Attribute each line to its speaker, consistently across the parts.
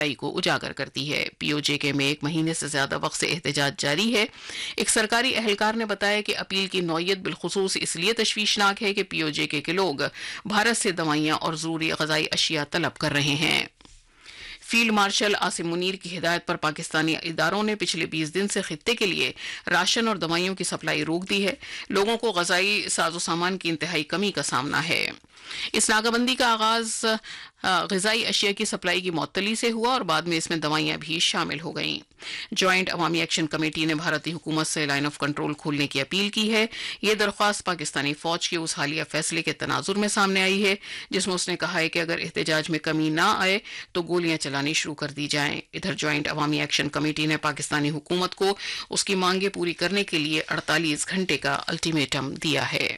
Speaker 1: کو اجاگر کرتی ہے۔ پی او جے کے میں 1 مہینے سے زیادہ وقت سے احتجاج جاری ہے۔ ایک سرکاری اہلکار نے بتایا کہ اپیل کی نوعیت بالخصوص اس لیے تشویشناک ہے کہ پی او جے کے لوگ بھارت سے دوائیاں اور ضروری غذائی اشیاء طلب کر رہے ہیں۔ فیلڈ مارشل عاصم منیر کی ہدایت پر پاکستانی اداروں نے پچھلے 20 دن سے خطے کے لیے راشن اور دوائیوں کی سپلائی روک دی ہے۔ لوگوں کو غذائی ساز و سامان کی انتہائی کمی کا سامنا ہے۔ اس ناکہ بندی کا آغاز غذائی اشیاء کی سپلائی کی معطلی سے ہوا اور بعد میں اس میں دوائیاں بھی شامل ہو گئیں۔ جوائنٹ عوامی ایکشن کمیٹی نے بھارتی حکومت سے لائن آف کنٹرول کھولنے کی اپیل کی ہے۔ یہ درخواست پاکستانی فوج کے اس حالیہ فیصلے کے تناظر میں سامنے آئی ہے جس میں اس نے کہا ہے کہ اگر احتجاج میں کمی نہ آئے تو گولیاں چلانی شروع کر دی جائیں۔ ادھر جوائنٹ عوامی ایکشن کمیٹی نے پاکستانی حکومت کو اس کی مانگیں پوری کرنے کے لیے 48 گھنٹے کا الٹیمیٹم دیا ہے۔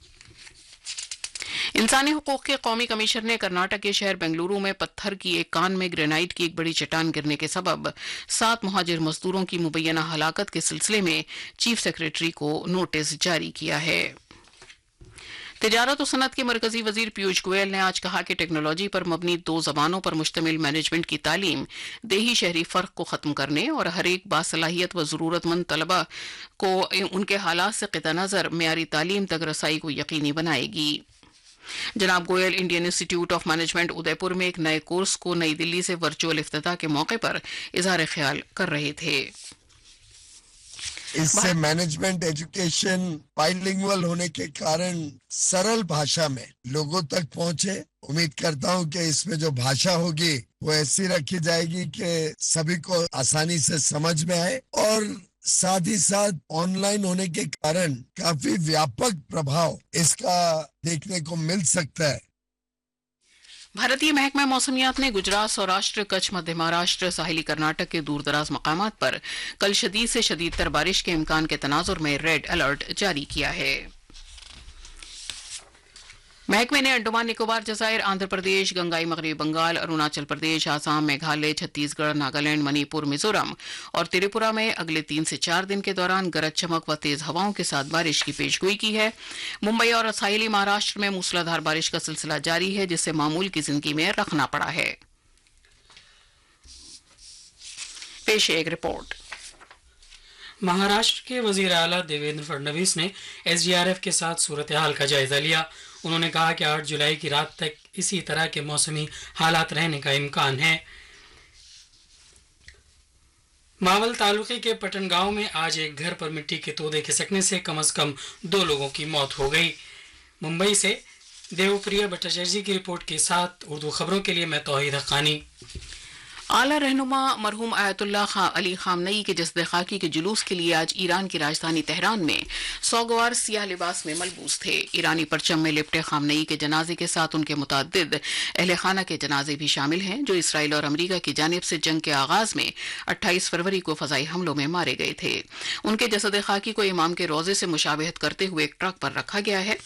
Speaker 1: انسانی حقوق کے قومی کمیشنر نے کرناٹک کے شہر بنگلورو میں پتھر کی ایک کان میں گرینائٹ کی ایک بڑی چٹان گرنے کے سبب 7 مہاجر مزدوروں کی مبینہ ہلاکت کے سلسلے میں چیف سیکریٹری کو نوٹس جاری کیا ہے۔ تجارت و صنعت کے مرکزی وزیر پیوش گوئل نے آج کہا کہ ٹیکنالوجی پر مبنی 2 زبانوں پر مشتمل مینجمنٹ کی تعلیم دیہی شہری فرق کو ختم کرنے اور ہر ایک باصلاحیت و ضرورت مند طلبہ کو ان کے حالات سے قطع نظر معیاری تعلیم تک رسائی کو یقینی بنائے گی۔ جناب گوئل انڈین انسٹی ٹیوٹ آف مینجمنٹ ادے پور میں ایک نئے کورس کو نئی دلی سے ورچوئل افتتاح کے موقع پر اظہار خیال کر رہے تھے۔
Speaker 2: اس سے مینجمنٹ ایجوکیشن بائلنگول ہونے کے کارن سرل بھاشا میں لوگوں تک پہنچے۔ امید کرتا ہوں کہ اس میں جو بھاشا ہوگی وہ ایسی رکھی جائے گی کہ سبھی کو آسانی سے سمجھ میں آئے، اور ساتھ ہی ساتھ آن لائن ہونے کے کارن کافی ویاپک پربھاؤ اس کا دیکھنے کو مل سکتا ہے۔
Speaker 1: بھارتی محکمہ موسمیات نے گجرات، سوراشٹر، کچھ، مدھیہ مہاراشٹر، ساحلی کرناٹک کے دور دراز مقامات پر کل شدید سے شدید تر بارش کے امکان کے تناظر میں ریڈ الرٹ جاری کیا ہے۔ محکمے نے انڈمان نکوبار جزائر، آندھرا پردیش، گنگائی مغربی بنگال، اروناچل پردیش، آسام، میگھالیہ، چھتیس گڑھ، ناگالینڈ، منی پور، میزورم اور تریپورہ میں اگلے 3 سے 4 دن کے دوران گرج چمک و تیز ہواؤں کے ساتھ بارش کی پیشگوئی کی ہے۔ ممبئی اور ساحلی مہاراشٹر میں موسلا دھار بارش کا سلسلہ جاری ہے جس سے معمول کی زندگی میں رخنا پڑا ہے۔ پیش ہے ایک رپورٹ۔
Speaker 3: مہاراشٹر کے وزیر اعلیٰ دیویندر فڈنویس نے ایس ڈی آر ایف کے ساتھ صورتحال کا جائزہ لیا۔ انہوں نے کہا کہ 8 جولائی کی رات تک اسی طرح کے موسمی حالات رہنے کا امکان ہے۔ ماول تعلقے کے پٹن گاؤں میں آج ایک گھر پر مٹی کے تودے کھسکنے سے کم از کم 2 لوگوں کی موت ہو گئی۔ ممبئی سے دیو پریا بھٹاچاریہ کی رپورٹ کے ساتھ اردو خبروں کے لیے میں توحید حقانی۔
Speaker 1: اعلیٰ رہنما مرحوم آیت اللہ علی خامنئی کے جسد خاکی کے جلوس کے لیے آج ایران کی راجدھانی تہران میں سوگوار سیاہ لباس میں ملبوس تھے۔ ایرانی پرچم میں لپٹے خامنئی کے جنازے کے ساتھ ان کے متعدد اہل خانہ کے جنازے بھی شامل ہیں جو اسرائیل اور امریکہ کی جانب سے جنگ کے آغاز میں 28 فروری کو فضائی حملوں میں مارے گئے تھے۔ ان کے جسد خاکی کو امام کے روضے سے مشابہت کرتے ہوئے ایک ٹرک پر رکھا گیا ہے۔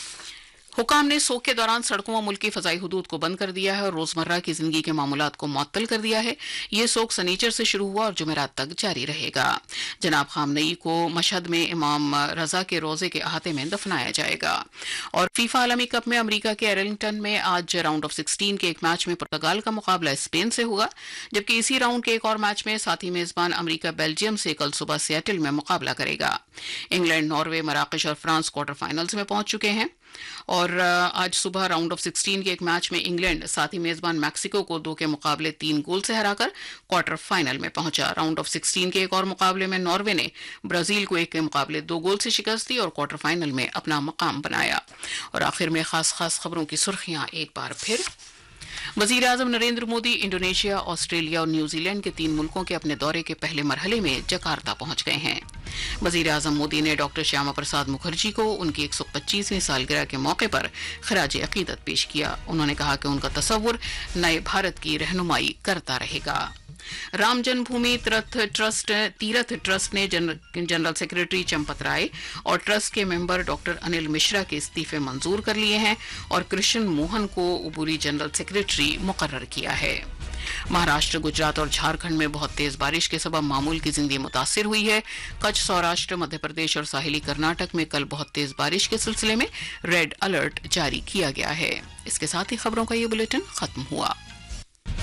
Speaker 1: حکام نے سوگ کے دوران سڑکوں و ملکی فضائی حدود کو بند کر دیا ہے اور روزمرہ کی زندگی کے معاملات کو معطل کر دیا ہے۔ یہ سوگ سنیچر سے شروع ہوا اور جمعرات تک جاری رہے گا۔ جناب خامنئی کو مشہد میں امام رضا کے روضے کے احاطے میں دفنایا جائے گا۔ اور فیفا عالمی کپ میں امریکہ کے ایرلنگٹن میں آج راؤنڈ آف 16 کے ایک میچ میں پرتگال کا مقابلہ اسپین سے ہوگا، جبکہ اسی راؤنڈ کے ایک اور میچ میں ساتھی میزبان امریکہ بیلجیم سے کل صبح سیاٹل میں مقابلہ کرے گا۔ انگلینڈ، ناروے، مراکش اور فرانس کوارٹر فائنلز میں پہنچ چکے ہیں اور آج صبح راؤنڈ آف 16 کے ایک میچ میں انگلینڈ ساتھی میزبان میکسیکو کو 2 کے مقابلے 3 گول سے ہرا کر کوارٹر فائنل میں پہنچا۔ راؤنڈ آف 16 کے ایک اور مقابلے میں ناروے نے برازیل کو 1 کے مقابلے 2 گول سے شکست دی اور کوارٹر فائنل میں اپنا مقام بنایا۔ اور آخر میں خاص خبروں کی سرخیاں ایک بار پھر۔ وزیر اعظم نریندر مودی انڈونیشیا، آسٹریلیا اور نیوزی لینڈ کے 3 ملکوں کے اپنے دورے کے پہلے مرحلے میں جکارتا پہنچ گئے ہیں۔ وزیر اعظم مودی نے ڈاکٹر شیاما پرساد مکھرجی کو ان کی 125ویں سالگرہ کے موقع پر خراج عقیدت پیش کیا۔ انہوں نے کہا کہ ان کا تصور نئے بھارت کی رہنمائی کرتا رہے گا۔ رام جنم بھومی تیرتھ ٹرسٹ نے جنرل سیکرٹری چمپت رائے اور ٹرسٹ کے ممبر ڈاکٹر انل مشرا کے استعفے منظور کر لیے ہیں اور کرشن موہن کو عبوری جنرل سیکرٹری مقرر کیا ہے۔ مہاراشٹر، گجرات اور جھارکھنڈ میں بہت تیز بارش کے سبب معمول کی زندگی متاثر ہوئی ہے۔ کچھ، سوراشٹر، مدھیہ پردیش اور ساحلی کرناٹک میں کل بہت تیز بارش کے سلسلے میں ریڈ الرٹ جاری کیا گیا ہے۔ اس کے ساتھ ہی خبروں کا یہ بلیٹن ختم ہوا۔